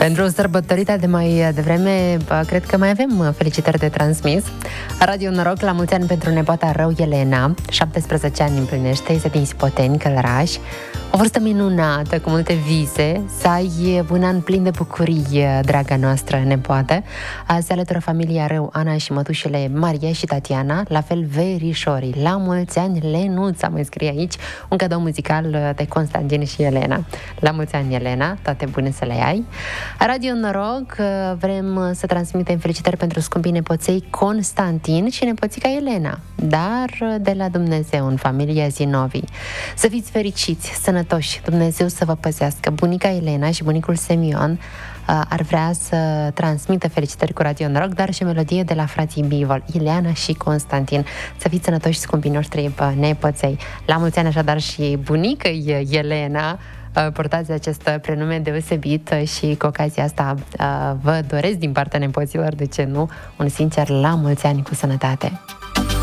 Pentru sărbătorita de mai devreme, cred că mai avem felicitări de transmis. Radio Noroc, la mulți ani pentru nepoata rău Elena, 17 ani împlinește, este din Sipoteni, Călăraș. O vârstă minunată, cu multe vise, să ai un an plin de bucurii, draga noastră nepoată. Se alătură familia Rău, Ana și mătușele Maria și Tatiana, la fel verișorii. La mulți ani, Lenuța, mai scrie aici, un cadou muzical de Constantin și Elena. La mulți ani, Elena, toate bune să le ai. Radio Noroc, vrem să transmitem felicitări pentru scumpii nepoței Constantin și nepoțica Elena, dar de la Dumnezeu, în familia Zinovi. Să fiți fericiți, sănătoși, Dumnezeu să vă păzească. Bunica Elena și bunicul Semion ar vrea să transmită felicitări cu Radio Noroc, dar și o melodie de la frații Bivol, Ileana și Constantin. Să fiți sănătoși, scumpii noștri nepoței. La mulți ani așadar și bunica Elena, portați acest prenume deosebit și cu ocazia asta vă doresc din partea nepoților, de ce nu, un sincer la mulți ani cu sănătate.